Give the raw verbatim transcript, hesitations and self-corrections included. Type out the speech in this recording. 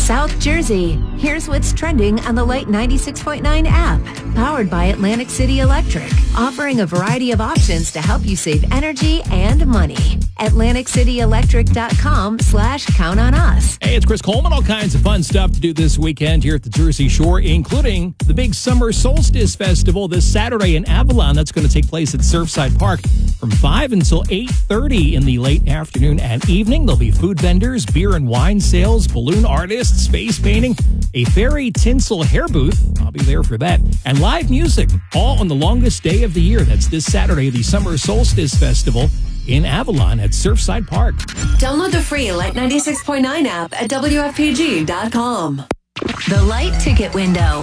South Jersey. Here's what's trending on the Light ninety-six point nine app. Powered by Atlantic City Electric. Offering a variety of options to help you save energy and money. Atlantic City Electric dot com slash count on us. Hey, it's Chris Coleman. All kinds of fun stuff to do this weekend here at the Jersey Shore, including the big Summer Solstice Festival this Saturday in Avalon. That's going to take place at Surfside Park from five until eight thirty in the late afternoon and evening. There'll be food vendors, beer and wine sales, balloon artists, space painting, a fairy tinsel hair booth. I'll be there for that. And live music, all on the longest day of the year. That's this Saturday, the Summer Solstice Festival in Avalon at Surfside Park. Download the free Light ninety-six point nine app at W F P G dot com. The Light Ticket Window.